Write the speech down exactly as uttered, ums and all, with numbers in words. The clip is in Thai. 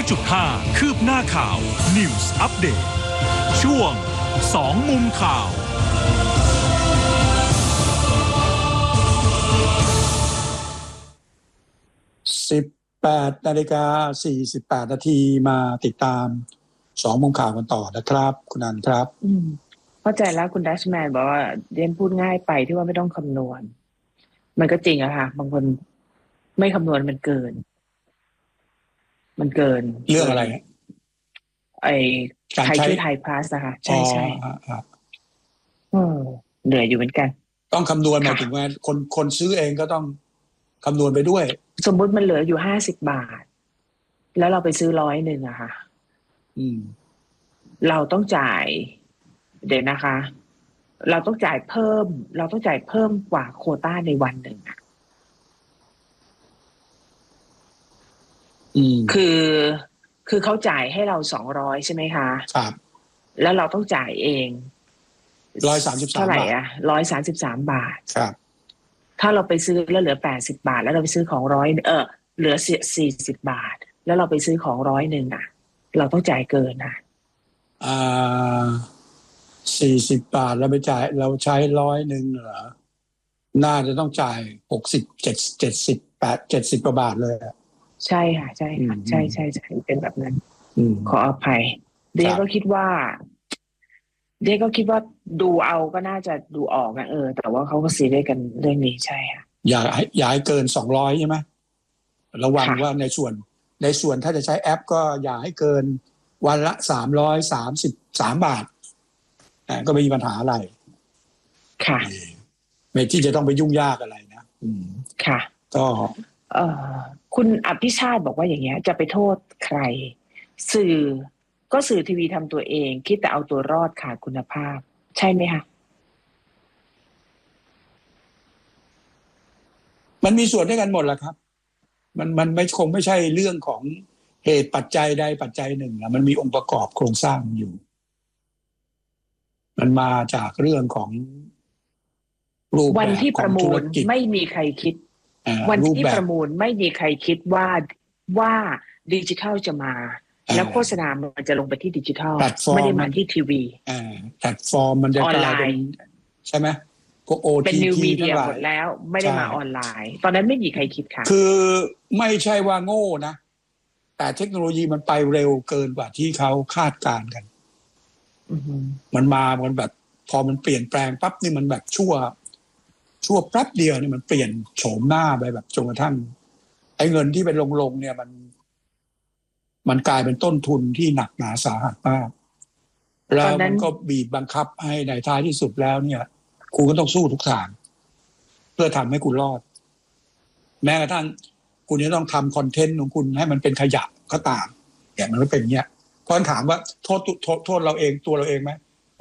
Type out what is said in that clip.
อยจุดห้า คืบหน้าข่าว News Update ช่วงสองมุมข่าวสิบแปดนาฬิกาสี่สิบแปดนาทีมาติดตามสองมุมข่าวกันต่อนะครับคุณนันครับอืมเข้าใจแล้วคุณดัชแมนบอกว่าเรียนพูดง่ายไปที่ว่าไม่ต้องคำนวณมันก็จริงอะค่ะบางคนไม่คำนวณมันเกินมันเกินเรื่องอะไรไอ้ไทยช่วยไทยพลัสนะคะใช่ใช่เออเหนื่อยอยู่เหมือนกันต้องคำนวณหมายถึงว่าคนคนซื้อเองก็ต้องคำนวณไปด้วยสมมุติมันเหลืออยู่ห้าสิบบาทแล้วเราไปซื้อร้อยหนึ่งอะค่ะอืมเราต้องจ่ายเดี๋ยวนะคะ เราต้องจ่ายเพิ่มเราต้องจ่ายเพิ่มกว่าโควต้าในวันหนึ่งอะอืมคือคือเขาจ่ายให้เราสองร้อยใช่ไหมคะครับแล้วเราต้องจ่ายเองร้อยสามสิบสามเท่าไหร่อะร้อยสามสิบสามบาทครับถ้าเราไปซื้อแล้วเหลือแปดสิบบาทแล้วเราไปซื้อของร้อยเออเหลือสี่สิบบาทแล้วเราไปซื้อของร้อยหนึ่งอะเราต้องจ่ายเกินนะอ่าสี่สิบบาทเราไปจ่ายเราใช้ร้อยหนึ่งเหรอน่าจะต้องจ่ายหกสิบเจ็ดเจ็ดสิบแปดเจ็ดสิบกว่าบาทเลยใช่ค่ะใช่ค่ะใช่ใช่ใช่เป็นแบบนั้นขออภัยเด็กก็คิดว่าเด็กก็คิดว่าดูเอาก็น่าจะดูออกนะเออแต่ว่าเขาก็ซีเรียสกันเรื่องนี้ใช่ค่ะอย่าอย่าให้เกินสองร้อยใช่ไหมระวังว่าในส่วนในส่วนถ้าจะใช้แอปก็อย่าให้เกินวันละสามร้อยสามสิบสามบาทอ่าก็ไม่มีปัญหาอะไรค่ะไม่ที่จะต้องไปยุ่งยากอะไรนะอืมค่ะก็เอ่อคุณอภิชาติบอกว่าอย่างเงี้ยจะไปโทษใครสื่อก็สื่อทีวีทำตัวเองคิดแต่เอาตัวรอดขาดคุณภาพใช่ไหมคะมันมีส่วนด้วยกันหมดแหละครับมันมันไม่คงไม่ใช่เรื่องของเหตุปัจจัยใดปัจจัยหนึ่งนะมันมีองค์ประกอบโครงสร้างอยู่มันมาจากเรื่องของรูปแบบวันที่ประมูลไม่มีใครคิดวันที่ประมูลไม่มีใครคิดว่าว่าดิจิทัลจะมาแล้วโฆษณามันจะลงไปที่ดิจิทัลไม่ได้มาที่ทีวีแพลตฟอร์มมันจะกลายเป็นใช่ไหมพวก โอ ที ทีเป็นนิวมีเดียหมดแล้วไม่ได้มาออนไลน์ตอนนั้นไม่มีใครคิดค่ะคือไม่ใช่ว่าโง่นะแต่เทคโนโลยีมันไปเร็วเกินกว่าที่เขาคาดการณ์กันมันมามันแบบพอมันเปลี่ยนแปลงปั๊บนี่มันแบบชั่วชั่วแป๊บเดียวนี่มันเปลี่ยนโฉมหน้าไปแบบจนกระทั่งไอ้เงินที่เป็นลงๆเนี่ยมันมันกลายเป็นต้นทุนที่หนักหนาสาหัสมากแล้วมันก็บีบบังคับให้ในท้ายที่สุดแล้วเนี่ยคุณก็ต้องสู้ทุกทางเพื่อทำให้คุณรอดแม้กระทั่งคุณจะต้องทำคอนเทนต์ของคุณให้มันเป็นขยะก็ตามอย่างมันก็เป็นเงี้ยเพราะถามว่าโทษโทษโทษเราเองตัวเราเองไหม